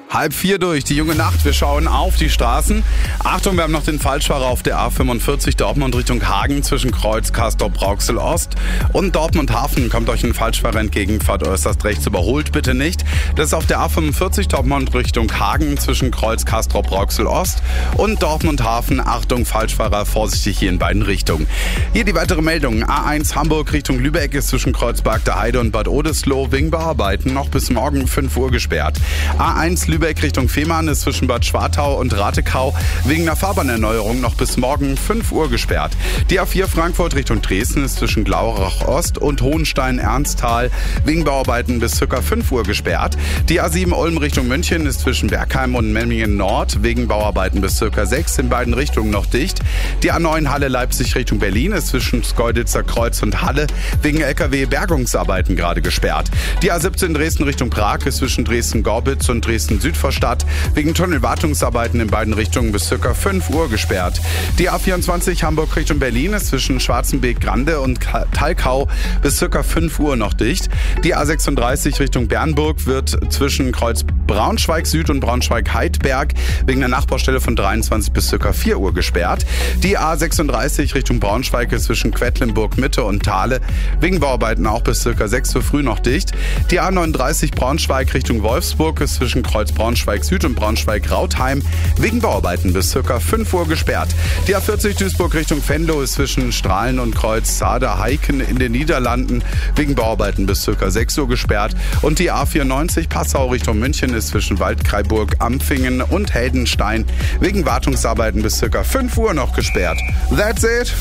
3:30 durch, die junge Nacht. Wir schauen auf die Straßen. Achtung, wir haben noch den Falschfahrer auf der A45 Dortmund Richtung Hagen zwischen Kreuz, Castor-Brauxel Ost und Dortmund Hafen. Kommt euch ein Falschfahrer entgegen, fahrt äußerst rechts, überholt bitte nicht. Das ist auf der A45 Dortmund Richtung Hagen zwischen Kreuz, Castor-Brauxel Ost und Dortmund Hafen. Achtung, Falschfahrer, vorsichtig hier in beiden Richtungen. Hier die weitere Meldung. A1 Hamburg Richtung Lübeck ist zwischen Kreuzberg der Heide und Bad Oldesloe wegen Bearbeiten noch bis morgen 5 Uhr gesperrt. A1 Lübeck Richtung Fehmarn ist zwischen Bad Schwartau und Ratekau wegen einer Fahrbahnerneuerung noch bis morgen 5 Uhr gesperrt. Die A4 Frankfurt Richtung Dresden ist zwischen Glaurach Ost und Hohenstein-Ernsthal wegen Bauarbeiten bis ca. 5 Uhr gesperrt. Die A7 Ulm Richtung München ist zwischen Bergheim und Memmingen Nord wegen Bauarbeiten bis ca. 6 in beiden Richtungen noch dicht. Die A9 Halle Leipzig Richtung Berlin ist zwischen Schkeuditzer Kreuz und Halle wegen LKW-Bergungsarbeiten gerade gesperrt. Die A17 Dresden Richtung Prag ist zwischen Dresden-Gorbitz und Dresden-Südvorstadt wegen Tunnelwartungsarbeiten in beiden Richtungen bis ca. 5 Uhr gesperrt. Die A24 Hamburg Richtung Berlin ist zwischen Schwarzenbeek-Grande und Talkau bis ca. 5 Uhr noch dicht. Die A36 Richtung Bernburg wird zwischen Kreuz Braunschweig Süd und Braunschweig-Heidberg wegen der Nachbaustelle von 23 bis ca. 4 Uhr gesperrt. Die A36 Richtung Braunschweig ist zwischen Quedlinburg Mitte und Thale wegen Bauarbeiten auch bis ca. 6 Uhr früh noch dicht. Die A39 Braunschweig Richtung Wolfsburg ist zwischen Kreuz Braunschweig Süd und Braunschweig-Rautheim wegen Bauarbeiten bis ca. 5 Uhr gesperrt. Die A40 Duisburg Richtung Venlo ist zwischen Strahlen und Kreuz Saar-Heiken in den Niederlanden wegen Bauarbeiten bis ca. 6 Uhr gesperrt. Und die A94 Passau Richtung München ist zwischen Waldkraiburg, Ampfingen und Heldenstein wegen Wartungsarbeiten bis ca. 5 Uhr noch gesperrt. That's it.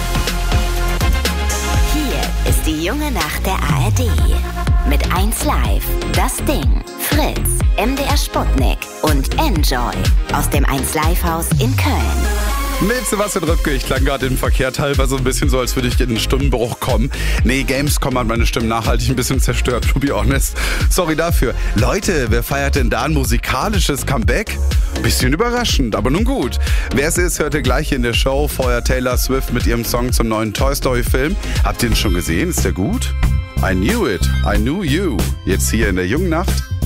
Hier ist die junge Nacht der ARD. Mit 1Live, Das Ding, Fritz, MDR Sputnik und Enjoy aus dem 1Live-Haus in Köln. Mit Sebastian Rübke, ich klang gerade im Verkehr teilweise ein bisschen so, als würde ich in einen Stimmenbruch kommen. Nee, Gamescom hat meine Stimme nachhaltig ein bisschen zerstört, to be honest. Sorry dafür. Leute, wer feiert denn da ein musikalisches Comeback? Bisschen überraschend, aber nun gut. Wer es ist, hört ihr gleich in der Show. Vorher Taylor Swift mit ihrem Song zum neuen Toy Story Film. Habt ihr ihn schon gesehen? Ist der gut? I knew it. I knew you. Jetzt hier in der jungen Nacht.